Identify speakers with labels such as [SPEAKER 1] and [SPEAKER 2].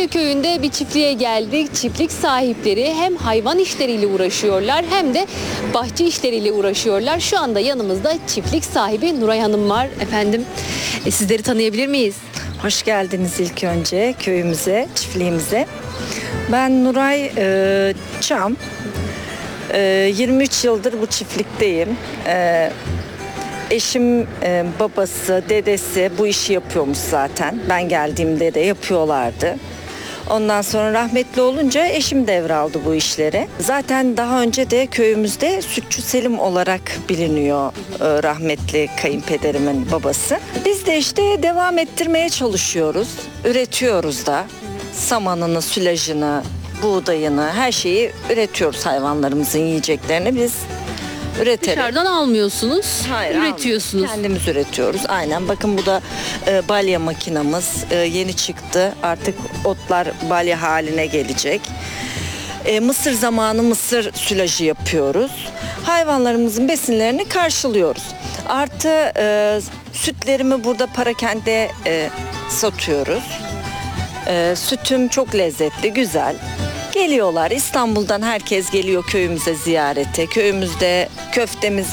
[SPEAKER 1] Kuşçu köyünde bir çiftliğe geldik. Çiftlik sahipleri hem hayvan işleriyle uğraşıyorlar hem de bahçe işleriyle uğraşıyorlar. Şu anda yanımızda çiftlik sahibi Nuray Hanım var. Efendim sizleri tanıyabilir miyiz?
[SPEAKER 2] Hoş geldiniz ilk önce köyümüze, çiftliğimize. Ben Nuray Çam. 23 yıldır bu çiftlikteyim. Eşim, babası, dedesi bu işi yapıyormuş zaten. Ben geldiğimde de yapıyorlardı. Ondan sonra rahmetli olunca eşim devraldı bu işleri. Zaten daha önce de köyümüzde Sütçü Selim olarak biliniyor rahmetli kayınpederimin babası. Biz de işte devam ettirmeye çalışıyoruz. Üretiyoruz da samanını, silajını, buğdayını, her şeyi üretiyoruz, hayvanlarımızın yiyeceklerini biz üreterek.
[SPEAKER 1] Dışarıdan almıyorsunuz,
[SPEAKER 2] Hayır,
[SPEAKER 1] üretiyorsunuz.
[SPEAKER 2] kendimiz üretiyoruz. Aynen. Bakın bu da balya makinamız. Yeni çıktı. Artık otlar balya haline gelecek. Mısır zamanı mısır silajı yapıyoruz. Hayvanlarımızın besinlerini karşılıyoruz. Artı sütlerimi burada Parakent'te satıyoruz. Sütüm çok lezzetli, güzel. Geliyorlar. İstanbul'dan herkes geliyor köyümüze ziyarete. Köyümüzde köftemiz